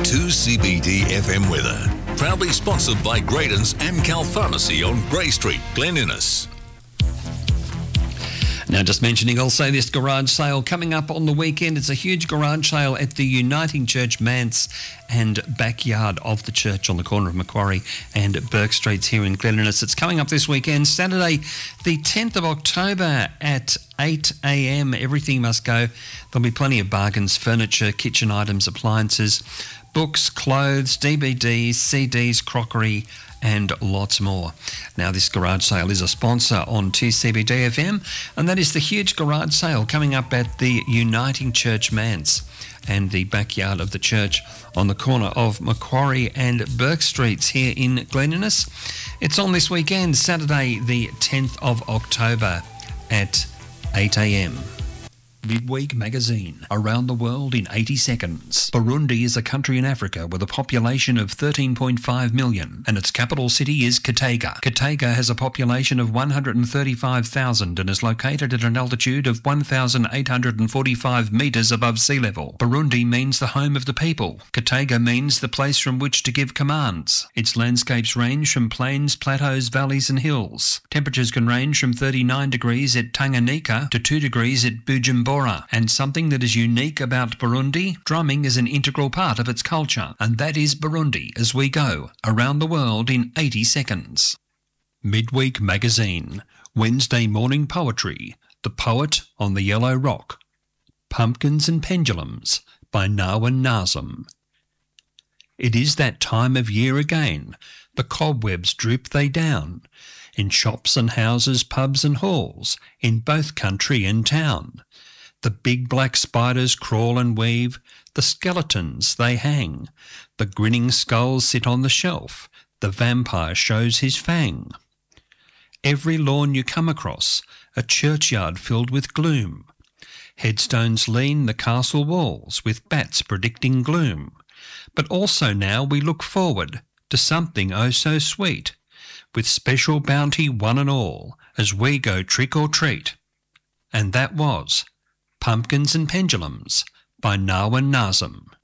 2CBD FM weather. Proudly sponsored by Graydon's Amcal Pharmacy on Grey Street, Glen Innes. Now, just mentioning also this garage sale coming up on the weekend. It's a huge garage sale at the Uniting Church Manse and backyard of the church on the corner of Macquarie and Burke Streets here in Glen Innes. It's coming up this weekend, Saturday the 10th of October at 8 a.m. Everything must go. There'll be plenty of bargains, furniture, kitchen items, appliances, books, clothes, DVDs, CDs, crockery, and lots more. Now, this garage sale is a sponsor on 2CBD FM, and that is the huge garage sale coming up at the Uniting Church Manse and the backyard of the church on the corner of Macquarie and Burke Streets here in Glen Innes. It's on this weekend, Saturday the 10th of October at 8 a.m. Midweek Magazine. Around the world in 80 seconds. Burundi is a country in Africa with a population of 13.5 million and its capital city is Kitega. Kitega has a population of 135,000 and is located at an altitude of 1,845 metres above sea level. Burundi means the home of the people. Kitega means the place from which to give commands. Its landscapes range from plains, plateaus, valleys and hills. Temperatures can range from 39 degrees at Tanganyika to 2 degrees at Bujumbura. And something that is unique about Burundi, drumming is an integral part of its culture, and that is Burundi as we go around the world in 80 seconds. Midweek Magazine. Wednesday morning poetry. The Poet on the Yellow Rock. Pumpkins and Pendulums by Nawin Nazim. It is that time of year again. The cobwebs droop they down. In shops and houses, pubs and halls, in both country and town. The big black spiders crawl and weave, the skeletons they hang, the grinning skulls sit on the shelf, the vampire shows his fang. Every lawn you come across, a churchyard filled with gloom. Headstones lean the castle walls with bats predicting gloom. But also now we look forward to something oh so sweet, with special bounty one and all as we go trick or treat. And that was Pumpkins and Pendulums by Nawin Nazim.